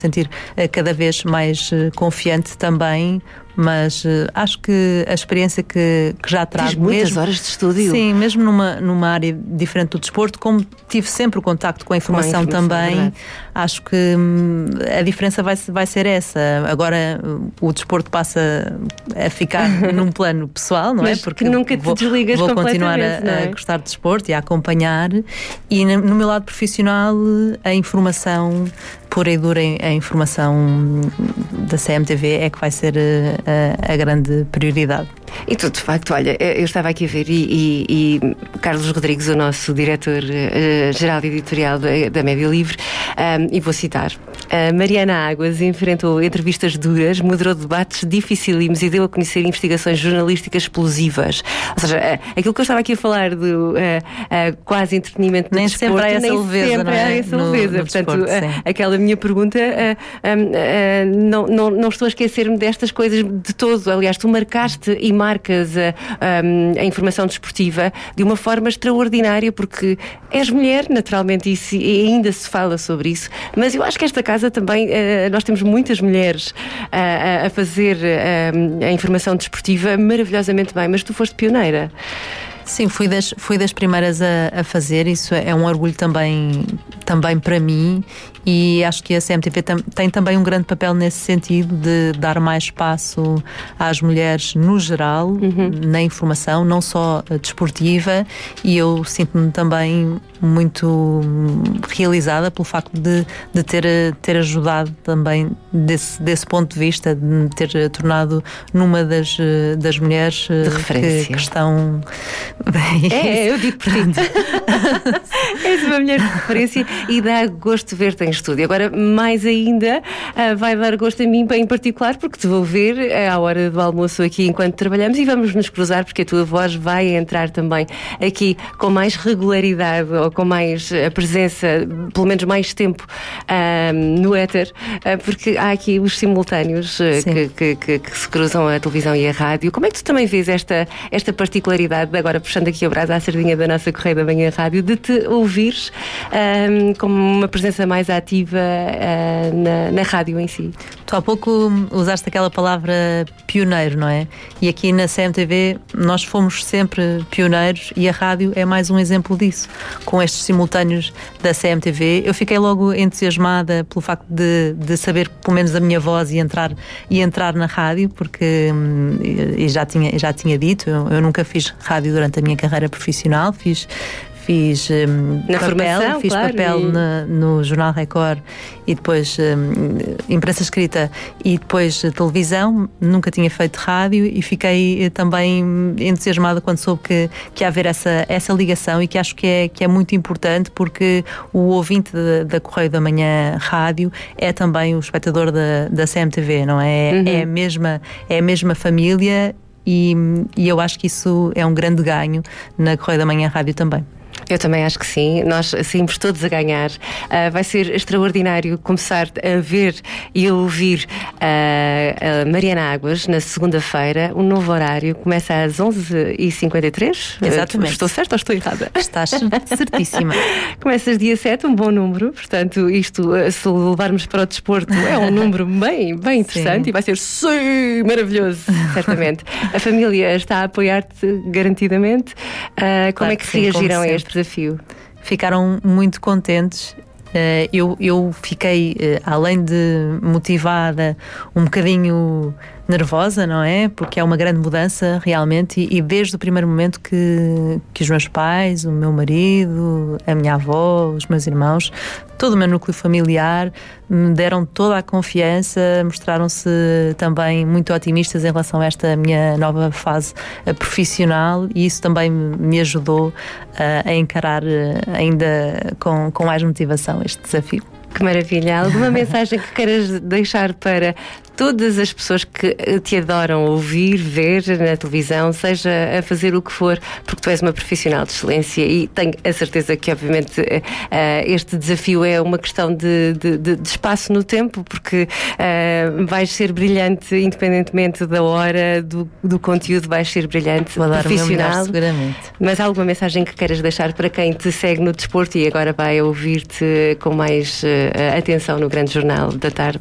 sentir cada vez mais confiante também, mas acho que a experiência que já trago... Tens muitas horas de estúdio. Sim, mesmo numa área diferente do desporto, como tive sempre o contacto com a informação também, acho que a diferença vai ser essa. Agora o desporto passa a ficar num plano pessoal, não é? Porque nunca te desligas vou completamente, continuar a gostar de desporto e a acompanhar, e no meu lado profissional a informação pura e dura, a informação da CMTV é que vai ser a grande prioridade. E tu, de facto, olha, eu estava aqui a ver e Carlos Rodrigues, o nosso diretor-geral editorial da Média Livre, e vou citar: Mariana Águas enfrentou entrevistas duras, moderou debates dificílimos e deu a conhecer investigações jornalísticas explosivas. Ou seja, aquilo que eu estava aqui a falar do quase entretenimento do desporto, sempre há essa leveza, não é? Essa leveza. Portanto, desporto, aquela minha pergunta, não estou a esquecer-me destas coisas de todo. Aliás, tu marcaste e marcas a informação desportiva de uma forma extraordinária, porque és mulher, naturalmente, e ainda se fala sobre isso, mas eu acho que esta casa também, nós temos muitas mulheres a fazer a informação desportiva maravilhosamente bem, mas tu foste pioneira. Sim, fui das primeiras a fazer. Isso é um orgulho também para mim, e acho que a CMTV tem também um grande papel nesse sentido, de dar mais espaço às mulheres no geral, na informação, não só desportiva, e eu sinto-me também muito realizada pelo facto de ter ajudado também desse ponto de vista, de me ter tornado numa das mulheres de referência que estão... eu digo por ti. És uma mulher de referência e dá gosto ver-te em estúdio. Agora, mais ainda, vai dar gosto a mim em particular, porque te vou ver à hora do almoço aqui enquanto trabalhamos, e vamos nos cruzar, porque a tua voz vai entrar também aqui com mais regularidade, ou com mais presença, pelo menos mais tempo no éter, porque há aqui os simultâneos que se cruzam, a televisão e a rádio. Como é que tu também vês esta particularidade, agora puxando aqui o braço à sardinha da nossa Correio da Manhã Rádio, de te ouvires como uma presença mais ativa na rádio em si? Tu há pouco usaste aquela palavra pioneiro, não é? E aqui na CMTV nós fomos sempre pioneiros, e a rádio é mais um exemplo disso. Com estes simultâneos da CMTV, eu fiquei logo entusiasmada pelo facto de saber pelo menos a minha voz e entrar na rádio, porque já tinha dito, eu nunca fiz rádio durante a minha carreira profissional, fiz papel no Jornal Record, e depois imprensa escrita, e depois televisão. Nunca tinha feito rádio, e fiquei também entusiasmada quando soube que ia haver essa ligação, e que acho que é muito importante, porque o ouvinte da Correio da Manhã Rádio é também o espectador da CMTV, não é? É a mesma família, e eu acho que isso é um grande ganho na Correio da Manhã Rádio também. Eu também acho que sim, nós saímos todos a ganhar. Vai ser extraordinário começar a ver e a ouvir a Mariana Águas na segunda-feira. Um novo horário, começa às 11h53. Exatamente. Estou certa ou estou errada? Estás certíssima. Começas dia 7, um bom número. Portanto, isto, se levarmos para o desporto, é um número bem interessante. Sim. E vai ser maravilhoso, certamente. A família está a apoiar-te garantidamente. Como é que reagiram a este desafio? Ficaram muito contentes. Eu fiquei, além de motivada, um bocadinho nervosa, não é? Porque é uma grande mudança realmente, e desde o primeiro momento que os meus pais, o meu marido, a minha avó, os meus irmãos, todo o meu núcleo familiar me deram toda a confiança, mostraram-se também muito otimistas em relação a esta minha nova fase profissional, e isso também me ajudou a encarar ainda com mais motivação este desafio. Que maravilha! Alguma mensagem que queiras deixar para todas as pessoas que te adoram ouvir, ver na televisão, seja a fazer o que for, porque tu és uma profissional de excelência, e tenho a certeza que, obviamente, este desafio é uma questão de espaço no tempo, porque vais ser brilhante independentemente da hora, do conteúdo, vais ser brilhante, vou dar profissional. O meu melhor, seguramente. Mas há alguma mensagem que queiras deixar para quem te segue no desporto e agora vai ouvir-te com mais atenção no Grande Jornal da Tarde.